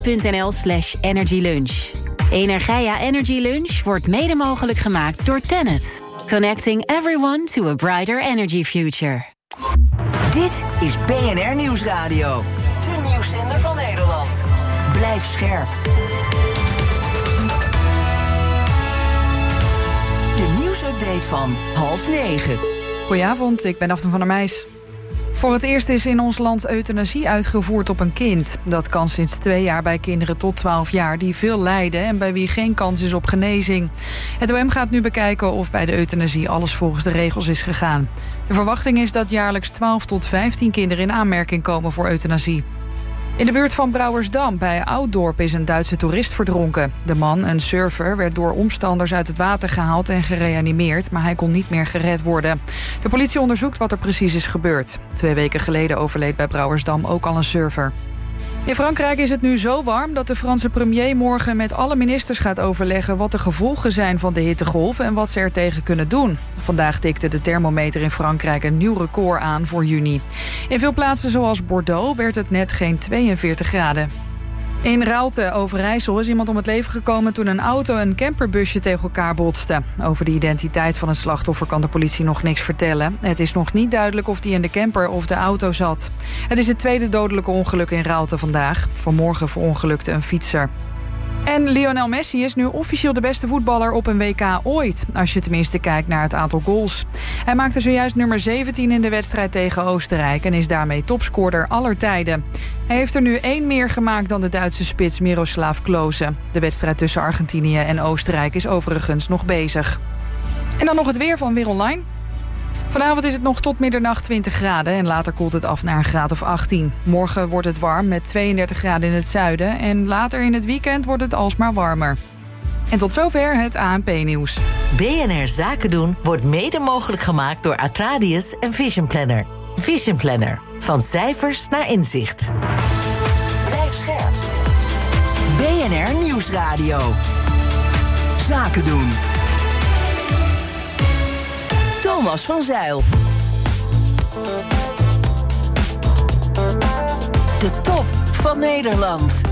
NL.nl/energielunch. Energia Energy Lunch wordt mede mogelijk gemaakt door TenneT. Connecting everyone to a brighter energy future. Dit is BNR Nieuwsradio. De nieuwszender van Nederland. Blijf scherp. De nieuwsupdate van 8:30. Goedenavond, ik ben Daphne van der Meijs. Voor het eerst is in ons land euthanasie uitgevoerd op een kind. Dat kan sinds 2 jaar bij kinderen tot 12 jaar die veel lijden en bij wie geen kans is op genezing. Het OM gaat nu bekijken of bij de euthanasie alles volgens de regels is gegaan. De verwachting is dat jaarlijks 12 tot 15 kinderen in aanmerking komen voor euthanasie. In de buurt van Brouwersdam bij Ouddorp is een Duitse toerist verdronken. De man, een surfer, werd door omstanders uit het water gehaald en gereanimeerd, maar hij kon niet meer gered worden. De politie onderzoekt wat er precies is gebeurd. 2 weken geleden overleed bij Brouwersdam ook al een surfer. In Frankrijk is het nu zo warm dat de Franse premier morgen met alle ministers gaat overleggen wat de gevolgen zijn van de hittegolf en wat ze er tegen kunnen doen. Vandaag tikte de thermometer in Frankrijk een nieuw record aan voor juni. In veel plaatsen zoals Bordeaux werd het net geen 42 graden. In Raalte, Overijssel, is iemand om het leven gekomen toen een auto en een camperbusje tegen elkaar botsten. Over de identiteit van het slachtoffer kan de politie nog niks vertellen. Het is nog niet duidelijk of die in de camper of de auto zat. Het is het tweede dodelijke ongeluk in Raalte vandaag. Vanmorgen verongelukte een fietser. En Lionel Messi is nu officieel de beste voetballer op een WK ooit, als je tenminste kijkt naar het aantal goals. Hij maakte zojuist nummer 17 in de wedstrijd tegen Oostenrijk en is daarmee topscorer aller tijden. Hij heeft er nu 1 meer gemaakt dan de Duitse spits Miroslav Klose. De wedstrijd tussen Argentinië en Oostenrijk is overigens nog bezig. En dan nog het weer van Weer Online. Vanavond is het nog tot middernacht 20 graden en later koelt het af naar een graad of 18. Morgen wordt het warm met 32 graden in het zuiden en later in het weekend wordt het alsmaar warmer. En tot zover het ANP-nieuws. BNR Zaken doen wordt mede mogelijk gemaakt door Atradius en Vision Planner. Vision Planner. Van cijfers naar inzicht. Blijf scherp. BNR Nieuwsradio. Zaken doen. Thomas van Zijl. De top van Nederland.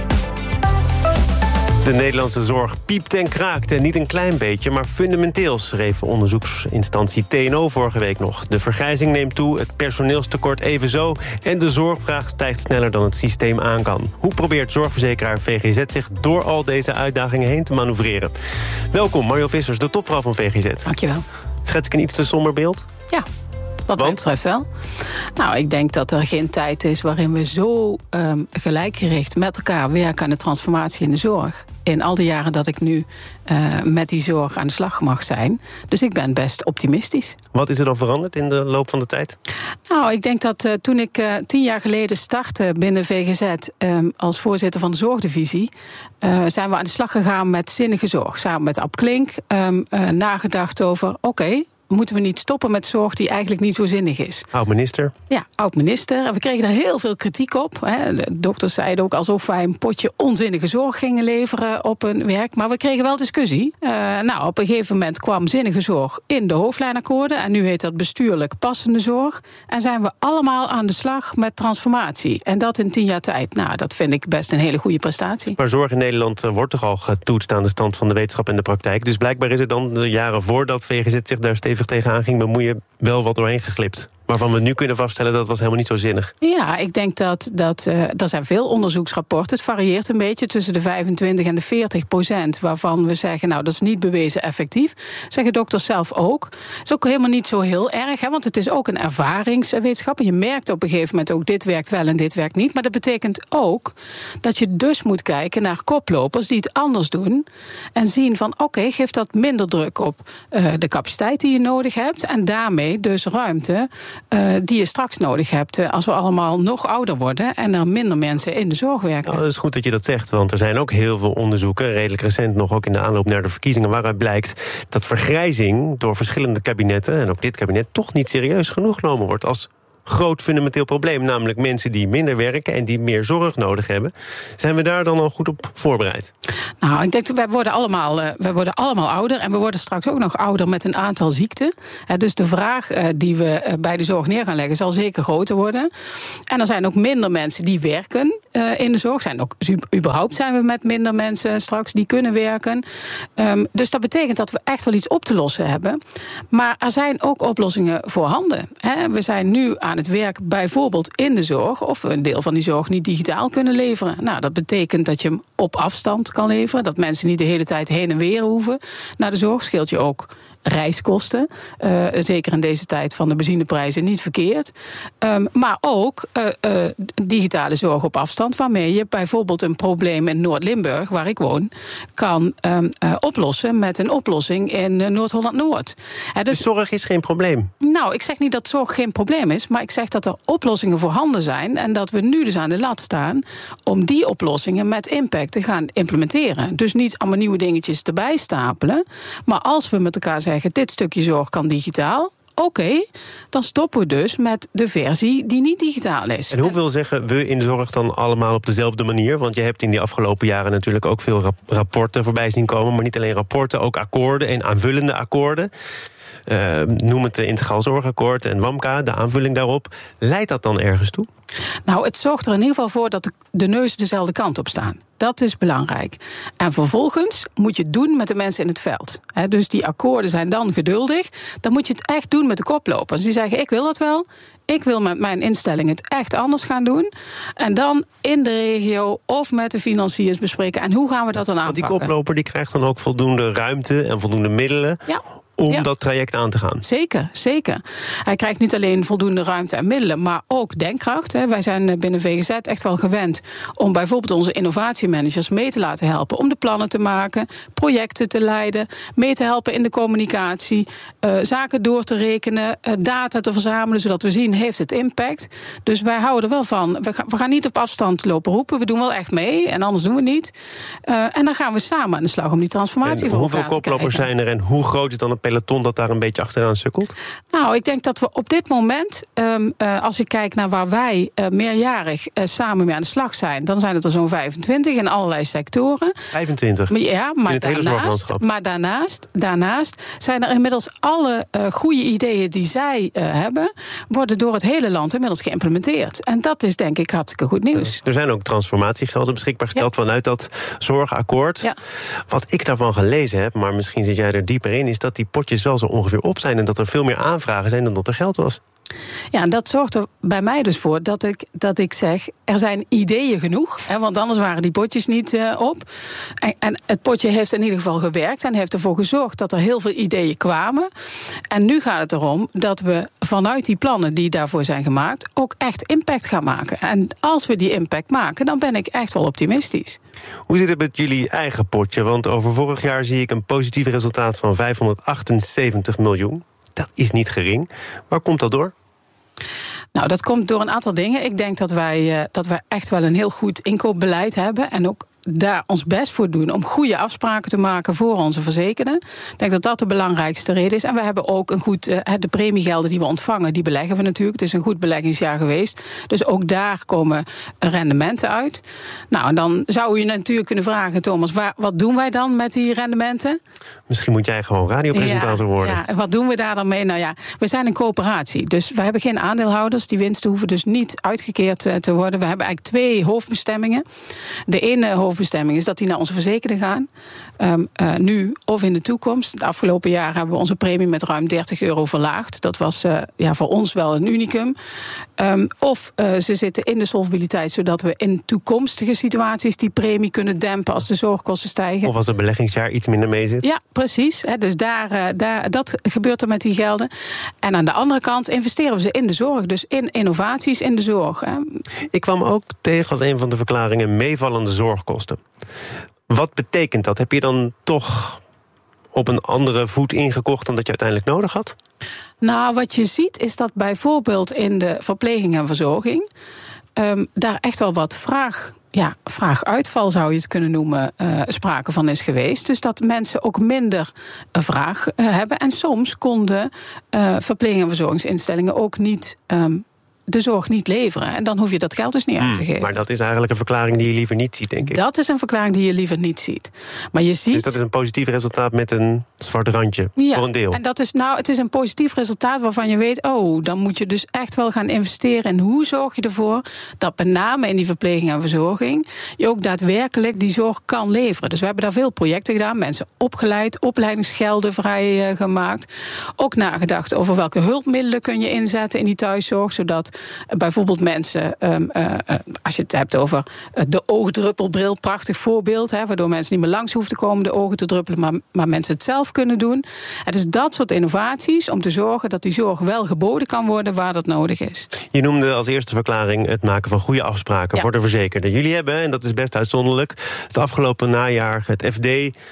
De Nederlandse zorg piept en kraakt en niet een klein beetje, maar fundamenteel, schreef onderzoeksinstantie TNO vorige week nog. De vergrijzing neemt toe, het personeelstekort evenzo en de zorgvraag stijgt sneller dan het systeem aan kan. Hoe probeert zorgverzekeraar VGZ zich door al deze uitdagingen heen te manoeuvreren? Welkom, Marjo Vissers, de topvrouw van VGZ. Dankjewel. Schets ik een iets te somber beeld? Ja, wat mij betreft wel. Nou, ik denk dat er geen tijd is waarin we zo gelijkgericht met elkaar werken aan de transformatie in de zorg. In al die jaren dat ik nu met die zorg aan de slag mag zijn. Dus ik ben best optimistisch. Wat is er dan veranderd in de loop van de tijd? Nou, ik denk dat toen ik 10 jaar geleden startte binnen VGZ als voorzitter van de zorgdivisie, zijn we aan de slag gegaan met zinnige zorg. Samen met Ab Klink nagedacht over, oké, moeten we niet stoppen met zorg die eigenlijk niet zo zinnig is. Oud-minister. Ja, oud-minister. En we kregen daar heel veel kritiek op. De dokters zeiden ook alsof wij een potje onzinnige zorg gingen leveren op hun werk. Maar we kregen wel discussie. Op een gegeven moment kwam zinnige zorg in de hoofdlijnakkoorden. En nu heet dat bestuurlijk passende zorg. En zijn we allemaal aan de slag met transformatie. En dat in 10 jaar tijd. Nou, dat vind ik best een hele goede prestatie. Maar zorg in Nederland wordt toch al getoetst aan de stand van de wetenschap en de praktijk. Dus blijkbaar is er dan de jaren voordat VGZ zich daar stevig tegenaan ging bemoeien, wel wat doorheen geglipt. Waarvan we nu kunnen vaststellen dat was helemaal niet zo zinnig. Ja, ik denk dat er zijn veel onderzoeksrapporten. Het varieert een beetje tussen de 25 en de 40%. Waarvan we zeggen, nou, dat is niet bewezen effectief. Zeggen dokters zelf ook. Het is ook helemaal niet zo heel erg, want het is ook een ervaringswetenschap. En je merkt op een gegeven moment ook, dit werkt wel en dit werkt niet. Maar dat betekent ook dat je dus moet kijken naar koplopers die het anders doen. En zien van, oké, geeft dat minder druk op de capaciteit die je nodig hebt. En daarmee dus ruimte die je straks nodig hebt als we allemaal nog ouder worden en er minder mensen in de zorg werken. Nou, dat is goed dat je dat zegt, want er zijn ook heel veel onderzoeken, redelijk recent nog ook in de aanloop naar de verkiezingen, waaruit blijkt dat vergrijzing door verschillende kabinetten en ook dit kabinet toch niet serieus genoeg genomen wordt als groot fundamenteel probleem, namelijk mensen die minder werken en die meer zorg nodig hebben. Zijn we daar dan al goed op voorbereid? Nou, ik denk, wij worden allemaal ouder en we worden straks ook nog ouder met een aantal ziekten. Dus de vraag die we bij de zorg neer gaan leggen zal zeker groter worden. En er zijn ook minder mensen die werken in de zorg. Überhaupt zijn we met minder mensen straks die kunnen werken. Dus dat betekent dat we echt wel iets op te lossen hebben. Maar er zijn ook oplossingen voorhanden. We zijn nu aan het werk bijvoorbeeld in de zorg, of we een deel van die zorg niet digitaal kunnen leveren. Nou, dat betekent dat je hem op afstand kan leveren, dat mensen niet de hele tijd heen en weer hoeven naar de zorg. Scheelt je ook reiskosten. Zeker in deze tijd van de benzineprijzen niet verkeerd. Maar ook digitale zorg op afstand, waarmee je bijvoorbeeld een probleem in Noord-Limburg, waar ik woon, kan oplossen met een oplossing in Noord-Holland-Noord. Dus zorg is geen probleem? Nou, ik zeg niet dat zorg geen probleem is, maar ik zeg dat er oplossingen voorhanden zijn en dat we nu dus aan de lat staan om die oplossingen met impact te gaan implementeren. Dus niet allemaal nieuwe dingetjes erbij stapelen, maar als we met elkaar zeggen, dit stukje zorg kan digitaal, oké, dan stoppen we dus met de versie die niet digitaal is. En hoeveel zeggen we in de zorg dan allemaal op dezelfde manier? Want je hebt in die afgelopen jaren natuurlijk ook veel rapporten voorbij zien komen, maar niet alleen rapporten, ook akkoorden en aanvullende akkoorden. Noem het de Integraal Zorgakkoord en WAMKA, de aanvulling daarop. Leidt dat dan ergens toe? Nou, het zorgt er in ieder geval voor dat de neuzen dezelfde kant op staan. Dat is belangrijk. En vervolgens moet je het doen met de mensen in het veld. Dus die akkoorden zijn dan geduldig. Dan moet je het echt doen met de koplopers. Die zeggen, ik wil dat wel. Ik wil met mijn instelling het echt anders gaan doen. En dan in de regio of met de financiers bespreken. En hoe gaan we dat dan aanpakken? Want die koploper die krijgt dan ook voldoende ruimte en voldoende middelen. Ja. Om dat traject aan te gaan. Zeker, zeker. Hij krijgt niet alleen voldoende ruimte en middelen, maar ook denkkracht. Wij zijn binnen VGZ echt wel gewend om bijvoorbeeld onze innovatiemanagers mee te laten helpen. Om de plannen te maken, projecten te leiden, mee te helpen in de communicatie, zaken door te rekenen, data te verzamelen, zodat we zien, heeft het impact. Dus wij houden er wel van. We gaan niet op afstand lopen roepen, we doen wel echt mee en anders doen we niet. En dan gaan we samen aan de slag om die transformatie voor elkaar te krijgen. Hoeveel koplopers zijn er en hoe groot is dan het peloton dat daar een beetje achteraan sukkelt? Nou, ik denk dat we op dit moment, als ik kijk naar waar wij meerjarig samen mee aan de slag zijn, dan zijn het er zo'n 25 in allerlei sectoren. 25? Ja, maar daarnaast zijn er inmiddels alle goede ideeën die zij hebben, worden door het hele land inmiddels geïmplementeerd. En dat is denk ik hartstikke goed nieuws. Er zijn ook transformatiegelden beschikbaar gesteld vanuit dat zorgakkoord. Ja. Wat ik daarvan gelezen heb, maar misschien zit jij er dieper in, is dat die potjes wel zo ongeveer op zijn en dat er veel meer aanvragen zijn dan dat er geld was. Ja, en dat zorgt er bij mij dus voor dat ik zeg, er zijn ideeën genoeg, want anders waren die potjes niet op. En het potje heeft in ieder geval gewerkt en heeft ervoor gezorgd dat er heel veel ideeën kwamen. En nu gaat het erom dat we vanuit die plannen die daarvoor zijn gemaakt ook echt impact gaan maken. En als we die impact maken, dan ben ik echt wel optimistisch. Hoe zit het met jullie eigen potje? Want over vorig jaar zie ik een positief resultaat van 578 miljoen. Dat is niet gering. Waar komt dat door? Nou, dat komt door een aantal dingen. Ik denk dat wij echt wel een heel goed inkoopbeleid hebben en ook daar ons best voor doen om goede afspraken te maken voor onze verzekerden. Ik denk dat dat de belangrijkste reden is. En we hebben ook een goed, de premiegelden die we ontvangen, die beleggen we natuurlijk. Het is een goed beleggingsjaar geweest. Dus ook daar komen rendementen uit. Nou, en dan zou je natuurlijk kunnen vragen, Thomas, wat doen wij dan met die rendementen? Misschien moet jij gewoon radiopresentator worden. Ja, en wat doen we daar dan mee? Nou ja, we zijn een coöperatie. Dus we hebben geen aandeelhouders. Die winsten hoeven dus niet uitgekeerd te worden. We hebben eigenlijk 2 hoofdbestemmingen. De ene hoofdbestemming is dat die naar onze verzekerden gaan. Nu of in de toekomst. Het afgelopen jaar hebben we onze premie met ruim €30 verlaagd. Dat was voor ons wel een unicum. Of ze zitten in de solvabiliteit, zodat we in toekomstige situaties die premie kunnen dempen als de zorgkosten stijgen. Of als het beleggingsjaar iets minder mee zit. Ja, precies. Dus dat gebeurt er met die gelden. En aan de andere kant investeren we ze in de zorg. Dus in innovaties in de zorg. Ik kwam ook tegen als een van de verklaringen meevallende zorgkosten. Wat betekent dat? Heb je dan toch op een andere voet ingekocht dan dat je uiteindelijk nodig had? Nou, wat je ziet is dat bijvoorbeeld in de verpleging en verzorging daar echt wel wat vraaguitval zou je het kunnen noemen, sprake van is geweest. Dus dat mensen ook minder vraag hebben. En soms konden verpleging- en verzorgingsinstellingen ook niet de zorg niet leveren. En dan hoef je dat geld dus niet uit te geven. Maar dat is eigenlijk een verklaring die je liever niet ziet, denk ik. Dat is een verklaring die je liever niet ziet. Maar je ziet... Dus dat is een positief resultaat met een zwart randje, voor een deel. En dat is het is een positief resultaat waarvan je weet... dan moet je dus echt wel gaan investeren in hoe zorg je ervoor... dat met name in die verpleging en verzorging... je ook daadwerkelijk die zorg kan leveren. Dus we hebben daar veel projecten gedaan, mensen opgeleid... opleidingsgelden vrijgemaakt. Ook nagedacht over welke hulpmiddelen kun je inzetten in die thuiszorg... zodat bijvoorbeeld mensen, als je het hebt over de oogdruppelbril... prachtig voorbeeld, waardoor mensen niet meer langs hoeven te komen... de ogen te druppelen, maar mensen het zelf kunnen doen. En dus dat soort innovaties om te zorgen dat die zorg wel geboden kan worden... waar dat nodig is. Je noemde als eerste verklaring het maken van goede afspraken voor de verzekerden. Jullie hebben, en dat is best uitzonderlijk... het afgelopen najaar het FD...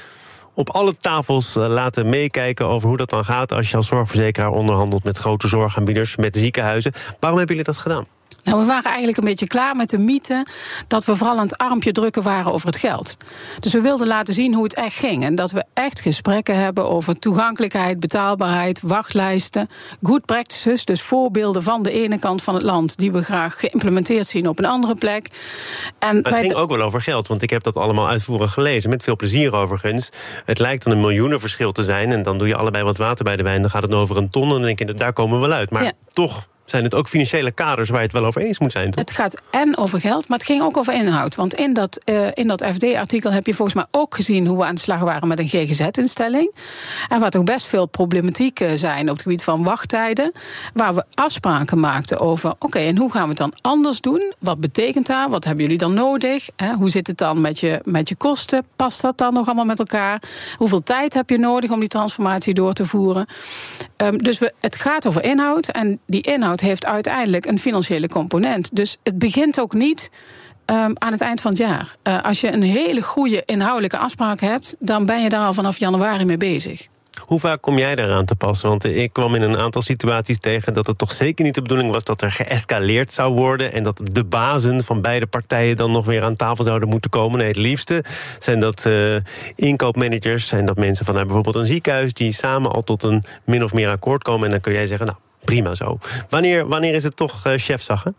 op alle tafels laten meekijken over hoe dat dan gaat... als je als zorgverzekeraar onderhandelt met grote zorgaanbieders... met ziekenhuizen. Waarom hebben jullie dat gedaan? Nou, we waren eigenlijk een beetje klaar met de mythe... dat we vooral aan het armpje drukken waren over het geld. Dus we wilden laten zien hoe het echt ging. En dat we echt gesprekken hebben over toegankelijkheid, betaalbaarheid... wachtlijsten, good practices, dus voorbeelden van de ene kant van het land... die we graag geïmplementeerd zien op een andere plek. En het ging ook wel over geld, want ik heb dat allemaal uitvoerig gelezen. Met veel plezier overigens. Het lijkt dan een miljoenenverschil te zijn... en dan doe je allebei wat water bij de wijn... dan gaat het over een ton en dan denk je, daar komen we wel uit. Maar toch... zijn het ook financiële kaders waar je het wel over eens moet zijn, toch? Het gaat en over geld, maar het ging ook over inhoud. Want in dat FD-artikel heb je volgens mij ook gezien... hoe we aan de slag waren met een GGZ-instelling. En waar toch best veel problematiek zijn op het gebied van wachttijden... waar we afspraken maakten over... oké, en hoe gaan we het dan anders doen? Wat betekent dat? Wat hebben jullie dan nodig? Hoe zit het dan met je kosten? Past dat dan nog allemaal met elkaar? Hoeveel tijd heb je nodig om die transformatie door te voeren? Dus het gaat over inhoud en die inhoud heeft uiteindelijk een financiële component. Dus het begint ook niet aan het eind van het jaar. Als je een hele goede inhoudelijke afspraak hebt... dan ben je daar al vanaf januari mee bezig. Hoe vaak kom jij daaraan te passen? Want ik kwam in een aantal situaties tegen... dat het toch zeker niet de bedoeling was dat er geëscaleerd zou worden... en dat de bazen van beide partijen dan nog weer aan tafel zouden moeten komen. Nee, het liefste zijn dat inkoopmanagers... zijn dat mensen vanuit bijvoorbeeld een ziekenhuis... die samen al tot een min of meer akkoord komen... en dan kun jij zeggen, nou, prima zo. Wanneer is het toch chefzagge?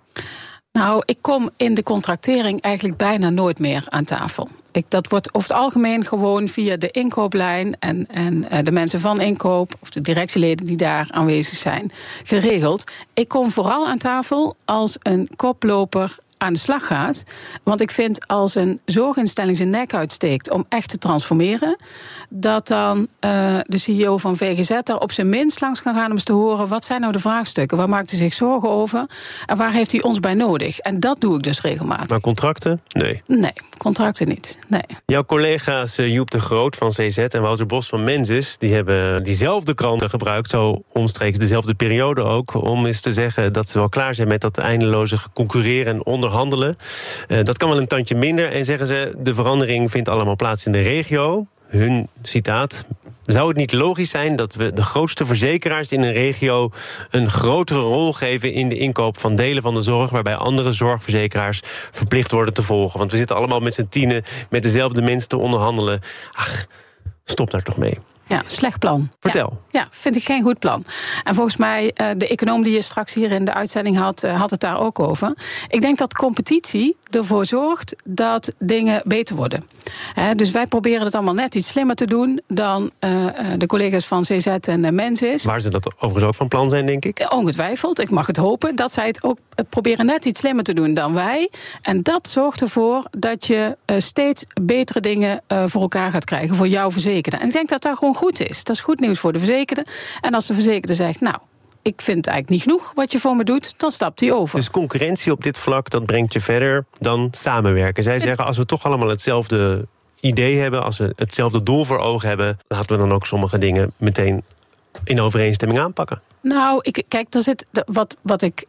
Nou, ik kom in de contractering eigenlijk bijna nooit meer aan tafel. Dat wordt over het algemeen gewoon via de inkooplijn... en de mensen van inkoop, of de directieleden die daar aanwezig zijn, geregeld. Ik kom vooral aan tafel als een koploper aan de slag gaat. Want ik vind als een zorginstelling zijn nek uitsteekt om echt te transformeren, dat dan de CEO van VGZ daar op zijn minst langs kan gaan om eens te horen, wat zijn nou de vraagstukken? Waar maakt hij zich zorgen over? En waar heeft hij ons bij nodig? En dat doe ik dus regelmatig. Maar contracten? Nee. Nee, contracten niet. Nee. Jouw collega's Joep de Groot van CZ en Wouter Bos van Mensis, die hebben diezelfde kranten gebruikt, zo omstreeks dezelfde periode ook, om eens te zeggen dat ze wel klaar zijn met dat eindeloze concurreren en onderhandelen. Dat kan wel een tandje minder. En zeggen ze, de verandering vindt allemaal plaats in de regio. Hun citaat: zou het niet logisch zijn dat we de grootste verzekeraars in een regio een grotere rol geven in de inkoop van delen van de zorg, waarbij andere zorgverzekeraars verplicht worden te volgen? Want we zitten allemaal met z'n tienen met dezelfde mensen te onderhandelen. Ach, stop daar toch mee. Ja, slecht plan. Vertel. Ja, vind ik geen goed plan. En volgens mij, de econoom die je straks hier in de uitzending had het daar ook over. Ik denk dat competitie ervoor zorgt dat dingen beter worden. Dus wij proberen het allemaal net iets slimmer te doen dan de collega's van CZ en Mensis. Waar ze dat overigens ook van plan zijn, denk ik? Ongetwijfeld. Ik mag het hopen dat zij het ook proberen net iets slimmer te doen dan wij. En dat zorgt ervoor dat je steeds betere dingen voor elkaar gaat krijgen voor jouw verzekerde. En ik denk dat dat gewoon goed is. Dat is goed nieuws voor de verzekerde. En als de verzekerde zegt, nou, ik vind het eigenlijk niet genoeg wat je voor me doet, dan stapt hij over. Dus concurrentie op dit vlak, dat brengt je verder dan samenwerken. Zij zeggen, als we toch allemaal hetzelfde idee hebben, als we hetzelfde doel voor ogen hebben, laten we dan ook sommige dingen meteen in overeenstemming aanpakken. Nou, kijk, er zit wat ik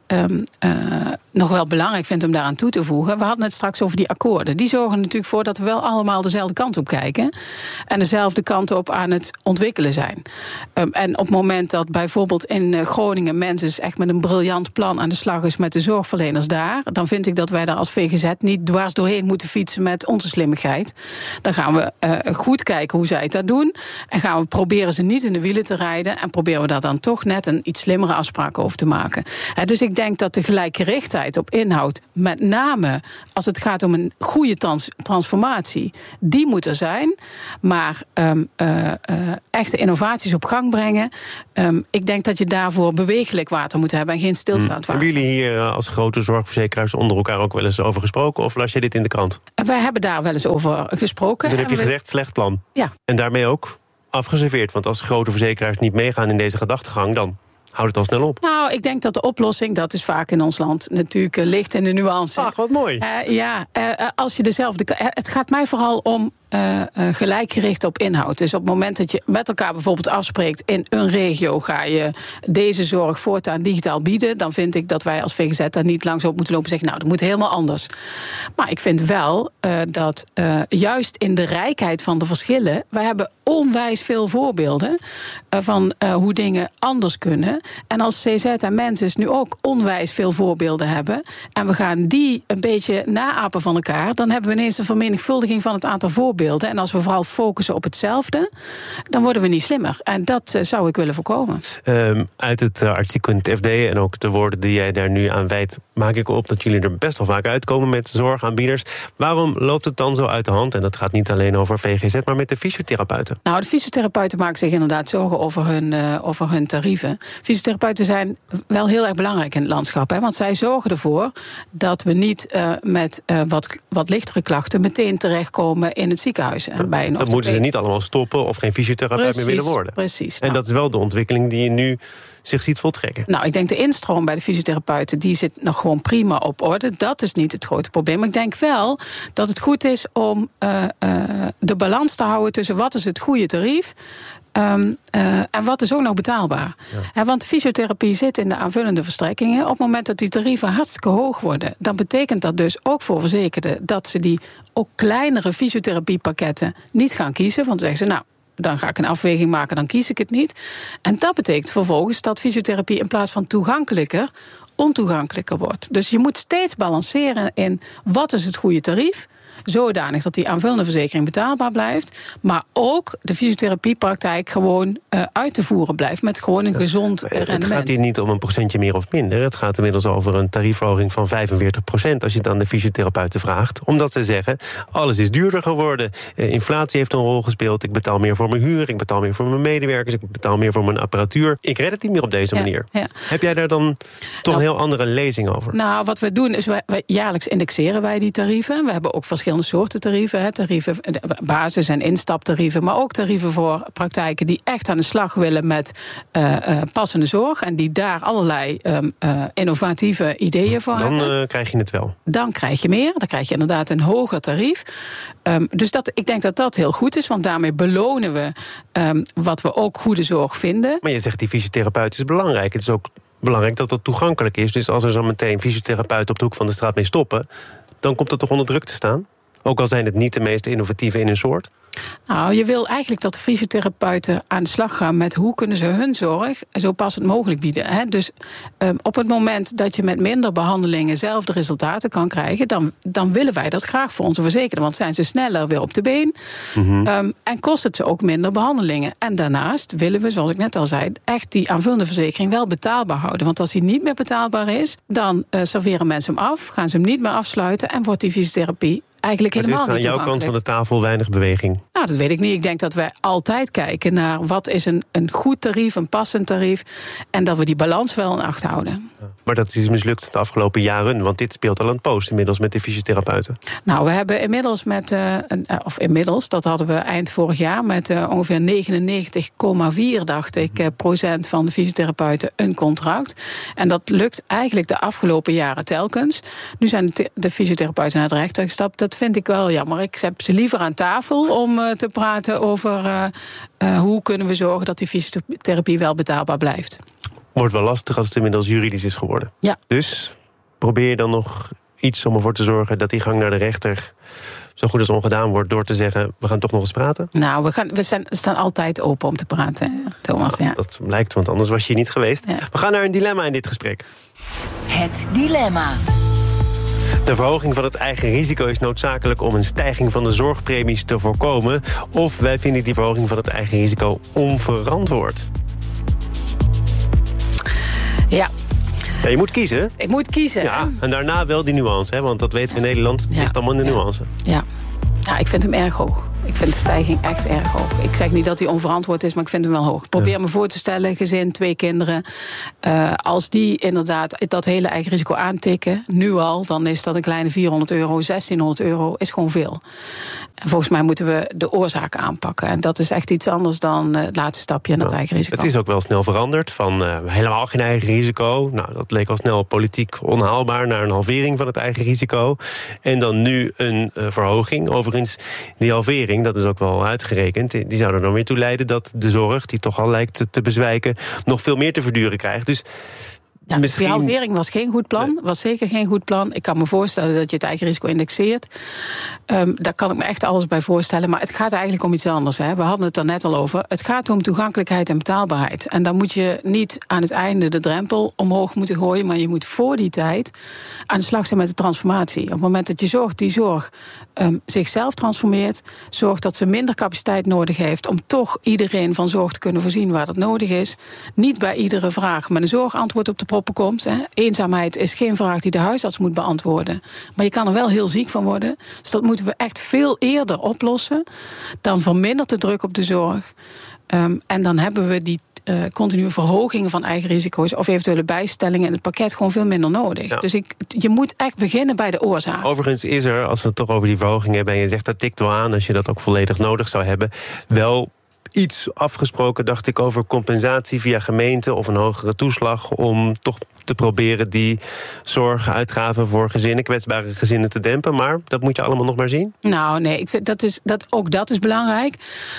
nog wel belangrijk vind om daaraan toe te voegen. We hadden het straks over die akkoorden. Die zorgen natuurlijk voor dat we wel allemaal dezelfde kant op kijken. En dezelfde kant op aan het ontwikkelen zijn. En op het moment dat bijvoorbeeld in Groningen Mensis echt met een briljant plan aan de slag is met de zorgverleners daar, dan vind ik dat wij daar als VGZ niet dwars doorheen moeten fietsen met onze slimmigheid. Dan gaan we goed kijken hoe zij het dat doen. En gaan we proberen ze niet in de wielen te rijden. En proberen we daar dan toch net een iets slimmere afspraken over te maken. Dus ik denk dat de gelijkgerichtheid op inhoud, met name als het gaat om een goede transformatie, die moet er zijn. Maar echte innovaties op gang brengen, ik denk dat je daarvoor bewegelijk water moet hebben en geen stilstaand water. Hebben jullie hier als grote zorgverzekeraars onder elkaar ook wel eens over gesproken, of las je dit in de krant? Wij hebben daar wel eens over gesproken. Toen heb je gezegd, slecht plan. Ja. En daarmee ook afgeserveerd. Want als grote verzekeraars niet meegaan in deze gedachtegang, dan houdt het al snel op. Nou, ik denk dat de oplossing, dat is vaak in ons land natuurlijk ligt in de nuance. Ach, wat mooi. Als je het gaat mij vooral om gelijkgericht op inhoud. Dus op het moment dat je met elkaar bijvoorbeeld afspreekt, in een regio ga je deze zorg voortaan digitaal bieden, dan vind ik dat wij als VGZ daar niet langs op moeten lopen en zeggen, nou, dat moet helemaal anders. Maar ik vind wel dat juist in de rijkheid van de verschillen, wij hebben onwijs veel voorbeelden van hoe dingen anders kunnen. En als CZ en Mensis nu ook onwijs veel voorbeelden hebben, en we gaan die een beetje naapen van elkaar, dan hebben we ineens een vermenigvuldiging van het aantal voorbeelden. En als we vooral focussen op hetzelfde, dan worden we niet slimmer. En dat zou ik willen voorkomen. Uit het artikel in het FD en ook de woorden die jij daar nu aan wijdt, maak ik op dat jullie er best wel vaak uitkomen met zorgaanbieders. Waarom loopt het dan zo uit de hand? En dat gaat niet alleen over VGZ, maar met de fysiotherapeuten. Nou, de fysiotherapeuten maken zich inderdaad zorgen over hun tarieven. Fysiotherapeuten zijn wel heel erg belangrijk in het landschap. Want zij zorgen ervoor dat we niet met wat lichtere klachten meteen terechtkomen in het ziekenhuis. En bij dat moeten ze niet allemaal stoppen of geen fysiotherapeut meer willen worden. Precies. En dat is wel de ontwikkeling die je nu zich ziet voltrekken. Nou, ik denk de instroom bij de fysiotherapeuten, die zit nog gewoon prima op orde. Dat is niet het grote probleem. Maar ik denk wel dat het goed is om de balans te houden tussen wat is het goede tarief en wat is ook nog betaalbaar. Ja. Want fysiotherapie zit in de aanvullende verstrekkingen. Op het moment dat die tarieven hartstikke hoog worden, dan betekent dat dus ook voor verzekerden dat ze die ook kleinere fysiotherapiepakketten niet gaan kiezen. Want dan zeggen ze, nou, dan ga ik een afweging maken, dan kies ik het niet. En dat betekent vervolgens dat fysiotherapie in plaats van toegankelijker, ontoegankelijker wordt. Dus je moet steeds balanceren in wat is het goede tarief, zodanig dat die aanvullende verzekering betaalbaar blijft, maar ook de fysiotherapiepraktijk gewoon uit te voeren blijft met gewoon een gezond rendement. Het gaat hier niet om een procentje meer of minder. Het gaat inmiddels over een tariefverhoging van 45% als je het aan de fysiotherapeuten vraagt. Omdat ze zeggen, alles is duurder geworden. Inflatie heeft een rol gespeeld. Ik betaal meer voor mijn huur, ik betaal meer voor mijn medewerkers, ik betaal meer voor mijn apparatuur. Ik red het niet meer op deze manier. Ja. Heb jij daar dan toch een heel andere lezing over? Nou, wat we doen is, wij jaarlijks indexeren wij die tarieven. We hebben ook verschillende soorten tarieven. Tarieven, basis- en instaptarieven, maar ook tarieven voor praktijken die echt aan de slag willen met passende zorg en die daar allerlei innovatieve ideeën voor hebben. Dan krijg je het wel. Dan krijg je meer. Dan krijg je inderdaad een hoger tarief. Dus ik denk dat dat heel goed is, want daarmee belonen we wat we ook goede zorg vinden. Maar je zegt die fysiotherapeut is belangrijk. Het is ook belangrijk dat dat toegankelijk is. Dus als er zo meteen fysiotherapeuten op de hoek van de straat mee stoppen, dan komt dat toch onder druk te staan? Ook al zijn het niet de meest innovatieve in hun soort? Nou, je wil eigenlijk dat de fysiotherapeuten aan de slag gaan met hoe kunnen ze hun zorg zo passend mogelijk bieden. Hè? Dus op het moment dat je met minder behandelingen zelf de resultaten kan krijgen, dan willen wij dat graag voor onze verzekerden. Want zijn ze sneller weer op de been en kost het ze ook minder behandelingen. En daarnaast willen we, zoals ik net al zei, echt die aanvullende verzekering wel betaalbaar houden. Want als die niet meer betaalbaar is, dan serveren mensen hem af, gaan ze hem niet meer afsluiten en wordt die fysiotherapie eigenlijk helemaal niet toegankelijk. Aan jouw kant van de tafel weinig beweging? Nou, dat weet ik niet. Ik denk dat wij altijd kijken naar wat is een goed tarief, een passend tarief, en dat we die balans wel in acht houden. Maar dat is mislukt de afgelopen jaren, want dit speelt al een poos inmiddels met de fysiotherapeuten. Nou, we hebben inmiddels dat hadden we eind vorig jaar met ongeveer 99,4, dacht ik, procent van de fysiotherapeuten een contract. En dat lukt eigenlijk de afgelopen jaren telkens. Nu zijn de fysiotherapeuten naar de rechter gestapt. Dat vind ik wel jammer. Ik heb ze liever aan tafel om te praten over hoe kunnen we zorgen dat die fysiotherapie wel betaalbaar blijft. Wordt wel lastig als het inmiddels juridisch is geworden. Ja. Dus probeer je dan nog iets om ervoor te zorgen dat die gang naar de rechter zo goed als ongedaan wordt door te zeggen, we gaan toch nog eens praten? Nou, we staan altijd open om te praten, Thomas. Ja. Dat blijkt, want anders was je hier niet geweest. Ja. We gaan naar een dilemma in dit gesprek. Het dilemma. De verhoging van het eigen risico is noodzakelijk om een stijging van de zorgpremies te voorkomen. Of wij vinden die verhoging van het eigen risico onverantwoord. Ja, je moet kiezen. Ik moet kiezen. Ja, en daarna wel die nuance, hè? Want dat weten we in Nederland. Het ligt allemaal in de nuance. Ja. Ja, ik vind hem erg hoog. Ik vind de stijging echt erg hoog. Ik zeg niet dat hij onverantwoord is, maar ik vind hem wel hoog. Probeer me voor te stellen, gezin, 2 kinderen. Als die inderdaad dat hele eigen risico aantikken, nu al, dan is dat een kleine €400, €1.600 is gewoon veel. En volgens mij moeten we de oorzaken aanpakken. En dat is echt iets anders dan het laatste stapje in het eigen risico. Het is ook wel snel veranderd van helemaal geen eigen risico. Nou, dat leek al snel politiek onhaalbaar naar een halvering van het eigen risico. En dan nu een verhoging. Overigens, die halvering, dat is ook wel uitgerekend, die zou er dan weer toe leiden dat de zorg, die toch al lijkt te bezwijken, nog veel meer te verduren krijgt. Dus ja, die halvering was geen goed plan. Was zeker geen goed plan. Ik kan me voorstellen dat je het eigen risico indexeert. Daar kan ik me echt alles bij voorstellen. Maar het gaat eigenlijk om iets anders. Hè. We hadden het er net al over. Het gaat om toegankelijkheid en betaalbaarheid. En dan moet je niet aan het einde de drempel omhoog moeten gooien, maar je moet voor die tijd aan de slag zijn met de transformatie. Op het moment dat je die zorg zichzelf transformeert, zorgt dat ze minder capaciteit nodig heeft om toch iedereen van zorg te kunnen voorzien waar dat nodig is. Niet bij iedere vraag met een zorgantwoord op de proppen komt. Hè. Eenzaamheid is geen vraag die de huisarts moet beantwoorden. Maar je kan er wel heel ziek van worden. Dus dat moeten we echt veel eerder oplossen. Dan vermindert de druk op de zorg. En dan hebben we die continue verhogingen van eigen risico's of eventuele bijstellingen in het pakket gewoon veel minder nodig. Ja. Dus je moet echt beginnen bij de oorzaak. Overigens is er, als we het toch over die verhoging hebben, en je zegt dat tikt wel aan als je dat ook volledig nodig zou hebben, wel iets afgesproken, dacht ik, over compensatie via gemeente of een hogere toeslag om toch te proberen die zorguitgaven voor gezinnen, kwetsbare gezinnen, te dempen. Maar dat moet je allemaal nog maar zien? Nou, nee, ik vind ook dat is belangrijk.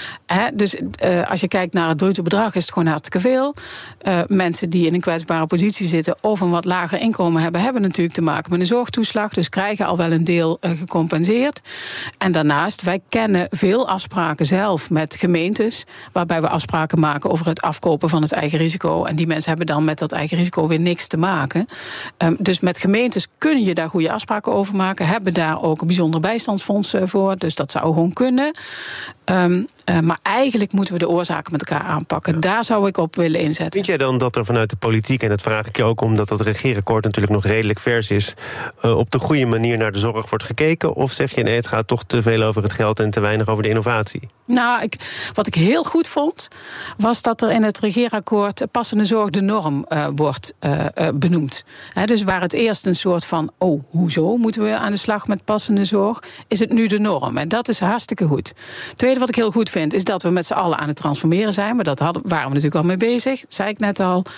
Dus als je kijkt naar het bruto bedrag, is het gewoon hartstikke veel. Mensen die in een kwetsbare positie zitten of een wat lager inkomen hebben natuurlijk te maken met een zorgtoeslag, dus krijgen al wel een deel gecompenseerd. En daarnaast, wij kennen veel afspraken zelf met gemeentes, waarbij we afspraken maken over het afkopen van het eigen risico. En die mensen hebben dan met dat eigen risico weer niks te maken. Dus met gemeentes kun je daar goede afspraken over maken. Hebben daar ook een bijzonder bijstandsfonds voor. Dus dat zou gewoon kunnen. Maar eigenlijk moeten we de oorzaken met elkaar aanpakken. Ja. Daar zou ik op willen inzetten. Vind jij dan dat er vanuit de politiek, en dat vraag ik je ook omdat dat regeerakkoord natuurlijk nog redelijk vers is, op de goede manier naar de zorg wordt gekeken? Of zeg je nee, het gaat toch te veel over het geld en te weinig over de innovatie? Nou, wat ik heel goed vond, was dat er in het regeerakkoord passende zorg de norm wordt benoemd. Dus waar het eerst een soort van, hoezo moeten we aan de slag met passende zorg, is het nu de norm. En dat is hartstikke goed. Tweede wat ik heel goed vind, is dat we met z'n allen aan het transformeren zijn. Maar dat waren we natuurlijk al mee bezig, zei ik net al.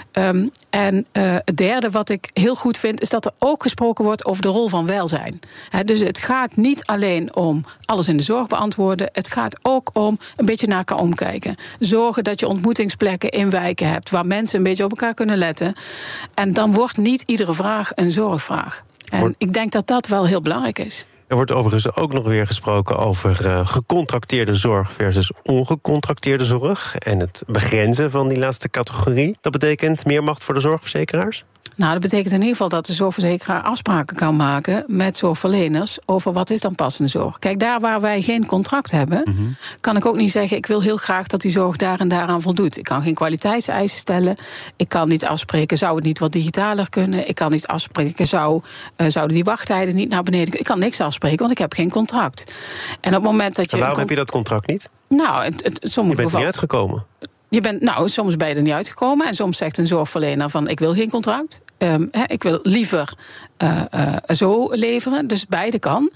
En het derde wat ik heel goed vind, is dat er ook gesproken wordt over de rol van welzijn. Dus het gaat niet alleen om alles in de zorg beantwoorden. Het gaat ook om een beetje naar elkaar omkijken. Zorgen dat je ontmoetingsplekken in wijken hebt waar mensen een beetje op elkaar kunnen letten. En dan wordt niet iedere vraag een zorgvraag. En ik denk dat dat wel heel belangrijk is. Er wordt overigens ook nog weer gesproken over gecontracteerde zorg versus ongecontracteerde zorg en het begrenzen van die laatste categorie. Dat betekent meer macht voor de zorgverzekeraars? Nou, dat betekent in ieder geval dat de zorgverzekeraar afspraken kan maken met zorgverleners over wat is dan passende zorg. Kijk, daar waar wij geen contract hebben, kan ik ook niet zeggen, ik wil heel graag dat die zorg daar en daaraan voldoet. Ik kan geen kwaliteitseisen stellen. Ik kan niet afspreken, zou het niet wat digitaler kunnen? Ik kan niet afspreken, zouden die wachttijden niet naar beneden kunnen? Ik kan niks afspreken, want ik heb geen contract. En op het moment dat je. En waarom heb je dat contract niet? Nou, sommige je bent niet uitgekomen. Soms ben je er niet uitgekomen. En soms zegt een zorgverlener van, ik wil geen contract. Ik wil liever zo leveren. Dus beide kan.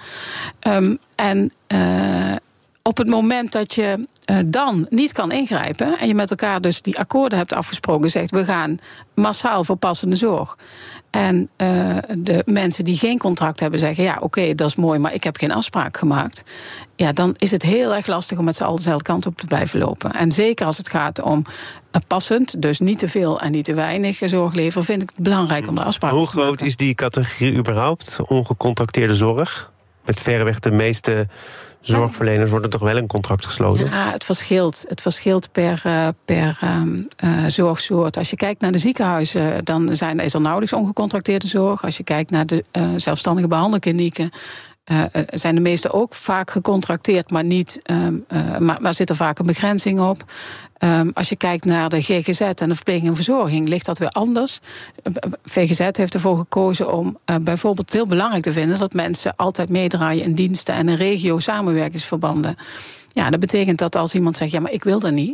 Op het moment dat je dan niet kan ingrijpen en je met elkaar dus die akkoorden hebt afgesproken, zegt we gaan massaal voor passende zorg. En de mensen die geen contract hebben zeggen, ja, oké, dat is mooi, maar ik heb geen afspraak gemaakt. Ja, dan is het heel erg lastig om met z'n allen dezelfde kant op te blijven lopen. En zeker als het gaat om passend, dus niet te veel en niet te weinig zorg leveren, vind ik het belangrijk om de afspraken te maken. Hoe groot is die categorie überhaupt, ongecontracteerde zorg? Met verreweg de meeste zorgverleners wordt er toch wel een contract gesloten? Ja, het verschilt per zorgsoort. Als je kijkt naar de ziekenhuizen, dan is er nauwelijks ongecontracteerde zorg. Als je kijkt naar de zelfstandige behandelklinieken, zijn de meesten ook vaak gecontracteerd, maar niet, maar zit er vaak een begrenzing op. Als je kijkt naar de GGZ en de verpleging en verzorging, ligt dat weer anders. VGZ heeft ervoor gekozen om bijvoorbeeld heel belangrijk te vinden dat mensen altijd meedraaien in diensten en in regio-samenwerkingsverbanden. Ja, dat betekent dat als iemand zegt, ja, maar ik wil dat niet,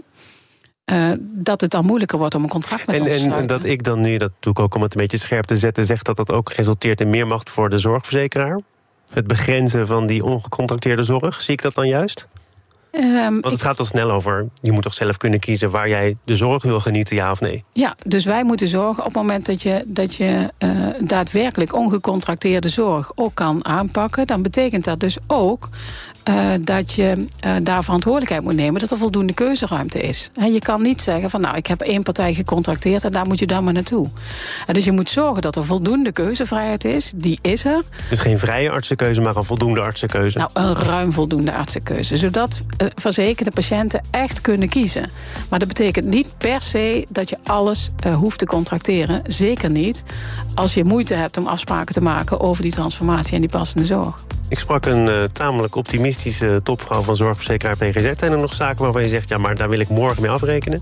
dat het dan moeilijker wordt om een contract met ons te sluiten. En dat ik dan nu, dat doe ik ook om het een beetje scherp te zetten, zeg dat ook resulteert in meer macht voor de zorgverzekeraar? Het begrenzen van die ongecontracteerde zorg, zie ik dat dan juist? Want het gaat al snel over, je moet toch zelf kunnen kiezen waar jij de zorg wil genieten, ja of nee? Ja, dus wij moeten zorgen op het moment dat je daadwerkelijk ongecontracteerde zorg ook kan aanpakken, dan betekent dat dus ook dat je daar verantwoordelijkheid moet nemen, dat er voldoende keuzeruimte is. Je kan niet zeggen van nou, ik heb 1 partij gecontracteerd en daar moet je dan maar naartoe. Dus je moet zorgen dat er voldoende keuzevrijheid is, die is er. Dus geen vrije artsenkeuze, maar een voldoende artsenkeuze? Nou, een ruim voldoende artsenkeuze, zodat verzekerde patiënten echt kunnen kiezen. Maar dat betekent niet per se dat je alles hoeft te contracteren. Zeker niet als je moeite hebt om afspraken te maken over die transformatie en die passende zorg. Ik sprak een tamelijk optimistische topvrouw van zorgverzekeraar VGZ. Zijn er nog zaken waarvan je zegt, ja, maar daar wil ik morgen mee afrekenen?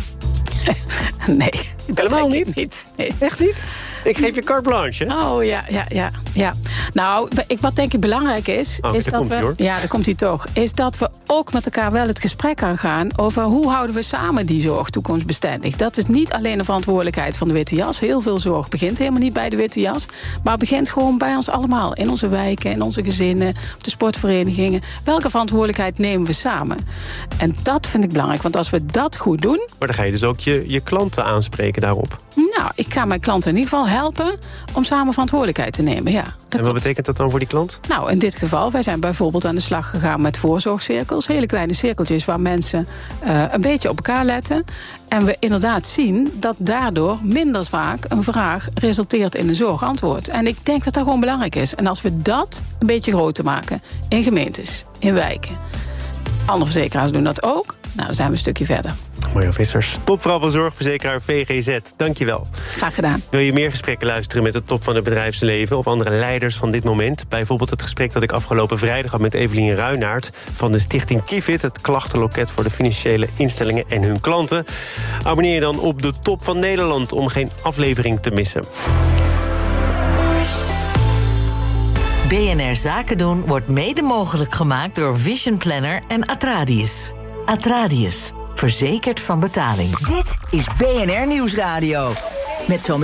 Nee. Helemaal niet? Nee. Echt niet? Ik geef je carte blanche, hè? Oh, ja. Nou, wat denk ik belangrijk is dat we... Ja, daar komt hij toch. Is dat we ook met elkaar wel het gesprek aangaan over hoe houden we samen die zorg toekomstbestendig. Dat is niet alleen de verantwoordelijkheid van de witte jas. Heel veel zorg begint helemaal niet bij de witte jas. Maar begint gewoon bij ons allemaal. In onze wijken, in onze gezinnen, op de sportverenigingen. Welke verantwoordelijkheid nemen we samen? En dat vind ik belangrijk, want als we dat goed doen... Maar dan ga je dus ook je klanten aanspreken daarop. Nou, ik ga mijn klanten in ieder geval helpen om samen verantwoordelijkheid te nemen, ja. En wat betekent dat dan voor die klant? Nou, in dit geval, wij zijn bijvoorbeeld aan de slag gegaan met voorzorgcirkels. Hele kleine cirkeltjes waar mensen een beetje op elkaar letten. En we inderdaad zien dat daardoor minder vaak een vraag resulteert in een zorgantwoord. En ik denk dat dat gewoon belangrijk is. En als we dat een beetje groter maken in gemeentes, in wijken. Andere verzekeraars doen dat ook. Nou, dan zijn we een stukje verder. Marjo Vissers, topvrouw van zorgverzekeraar VGZ. Dankjewel. Graag gedaan. Wil je meer gesprekken luisteren met de top van het bedrijfsleven of andere leiders van dit moment? Bijvoorbeeld het gesprek dat ik afgelopen vrijdag had met Evelien Ruinaert van de stichting Kifid, het klachtenloket voor de financiële instellingen en hun klanten. Abonneer je dan op de Top van Nederland om geen aflevering te missen. BNR Zaken doen wordt mede mogelijk gemaakt door Vision Planner en Atradius. Atradius, verzekerd van betaling. Dit is BNR Nieuwsradio. Met zo'n